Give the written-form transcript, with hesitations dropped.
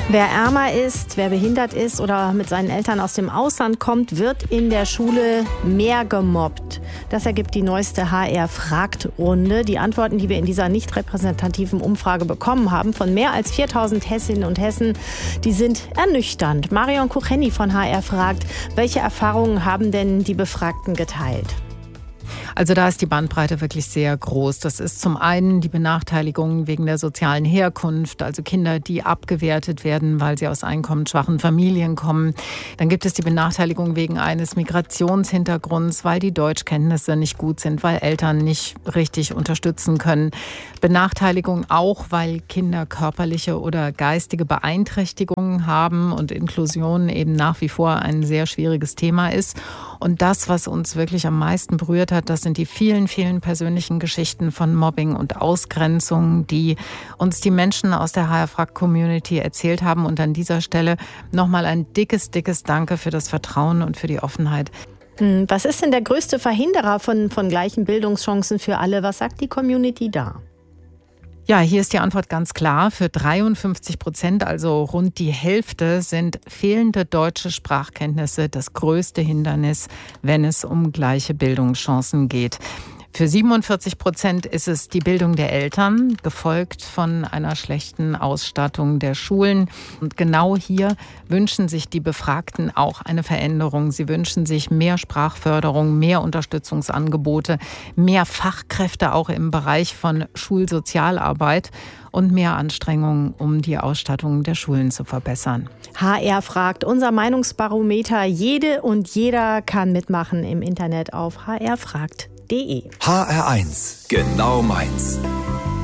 Wer ärmer ist, wer behindert ist oder mit seinen Eltern aus dem Ausland kommt, wird in der Schule mehr gemobbt. Das ergibt die neueste HR-Fragt-Runde. Die Antworten, die wir in dieser nicht repräsentativen Umfrage bekommen haben, von mehr als 4000 Hessinnen und Hessen, die sind ernüchternd. Marion Kucheni von HR fragt, welche Erfahrungen haben denn die Befragten geteilt? Also da ist die Bandbreite wirklich sehr groß. Das ist zum einen die Benachteiligung wegen der sozialen Herkunft, also Kinder, die abgewertet werden, weil sie aus einkommensschwachen Familien kommen. Dann gibt es die Benachteiligung wegen eines Migrationshintergrunds, weil die Deutschkenntnisse nicht gut sind, weil Eltern nicht richtig unterstützen können. Benachteiligung auch, weil Kinder körperliche oder geistige Beeinträchtigungen haben und Inklusion eben nach wie vor ein sehr schwieriges Thema ist. Und das, was uns wirklich am meisten berührt hat, das sind die vielen, vielen persönlichen Geschichten von Mobbing und Ausgrenzung, die uns die Menschen aus der HR-Fragt-Community erzählt haben. Und an dieser Stelle nochmal ein dickes, dickes Danke für das Vertrauen und für die Offenheit. Was ist denn der größte Verhinderer von gleichen Bildungschancen für alle? Was sagt die Community da? Ja, hier ist die Antwort ganz klar. Für 53%, also rund die Hälfte, sind fehlende deutsche Sprachkenntnisse das größte Hindernis, wenn es um gleiche Bildungschancen geht. Für 47% ist es die Bildung der Eltern, gefolgt von einer schlechten Ausstattung der Schulen. Und genau hier wünschen sich die Befragten auch eine Veränderung. Sie wünschen sich mehr Sprachförderung, mehr Unterstützungsangebote, mehr Fachkräfte auch im Bereich von Schulsozialarbeit und mehr Anstrengungen, um die Ausstattung der Schulen zu verbessern. HR fragt, unser Meinungsbarometer. Jede und jeder kann mitmachen im Internet auf hrfragt.de. HR1, genau meins.